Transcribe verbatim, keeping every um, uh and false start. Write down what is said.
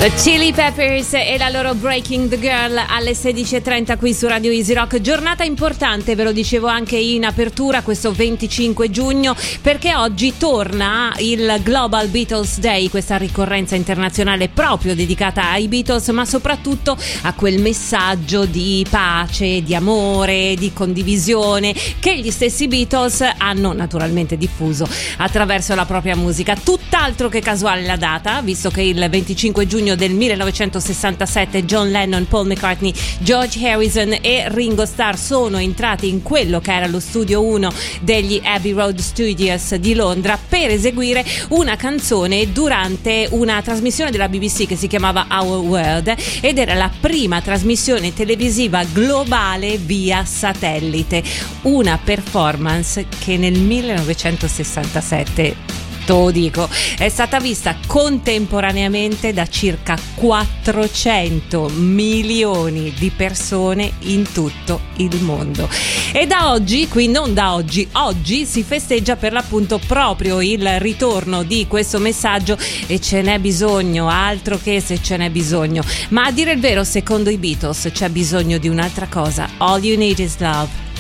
The Chili Peppers e la loro Breaking the Girl alle sedici e trenta qui su Radio Easy Rock. Giornata importante, ve lo dicevo anche in apertura, questo venticinque giugno, perché oggi torna il Global Beatles Day, questa ricorrenza internazionale proprio dedicata ai Beatles, ma soprattutto a quel messaggio di pace, di amore, di condivisione che gli stessi Beatles hanno naturalmente diffuso attraverso la propria musica. Tutt'altro che casuale la data, visto che il venticinque giugno del millenovecentosessantasette John Lennon, Paul McCartney, George Harrison e Ringo Starr sono entrati in quello che era lo studio uno degli Abbey Road Studios di Londra per eseguire una canzone durante una trasmissione della B B C che si chiamava Our World, ed era la prima trasmissione televisiva globale via satellite, una performance che nel millenovecentosessantasette, te lo dico, è stata vista contemporaneamente da circa quattrocento milioni di persone in tutto il mondo. E da oggi, qui non da oggi, oggi si festeggia per l'appunto proprio il ritorno di questo messaggio, e ce n'è bisogno, altro che se ce n'è bisogno. Ma a dire il vero, secondo i Beatles c'è bisogno di un'altra cosa. All you need is love.